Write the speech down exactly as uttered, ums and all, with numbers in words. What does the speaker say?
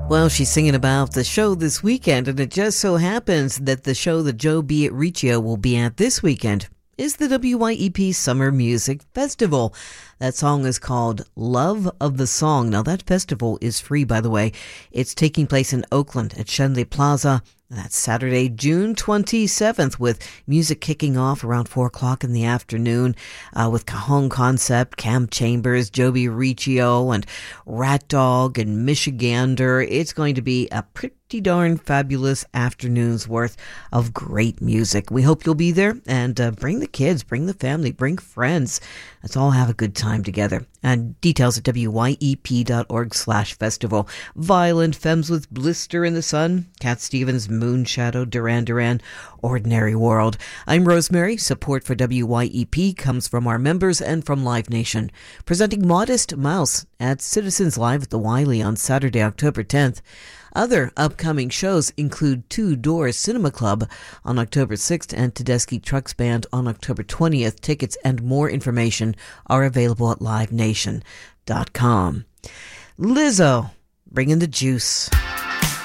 Well, she's singing about the show this weekend, and it just so happens that the show that Joe B. at Riccio will be at this weekend is the W Y E P Summer Music Festival. That song is called Love of the Song. Now, that festival is free, by the way. It's taking place in Oakland at Shenley Plaza. That's Saturday, June twenty-seventh, with music kicking off around four o'clock in the afternoon uh, with Cajon Concept, Cam Chambers, Joby Riccio, and Rat Dog and Michigander. It's going to be a pretty darn fabulous afternoon's worth of great music. We hope you'll be there, and uh, bring the kids, bring the family, bring friends. Let's all have a good time together. And details at W Y E P dot org slash festival. Violent Femmes with Blister in the Sun, Cat Stevens, Moonshadow, Duran Duran, Ordinary World. I'm Rosemary. Support for W Y E P comes from our members and from Live Nation. Presenting Modest Mouse at Citizens Live at the Wiley on Saturday, October tenth. Other upcoming shows include Two Doors Cinema Club on October sixth and Tedeschi Trucks Band on October twentieth. Tickets and more information are available at live nation dot com. Lizzo, bringing the juice.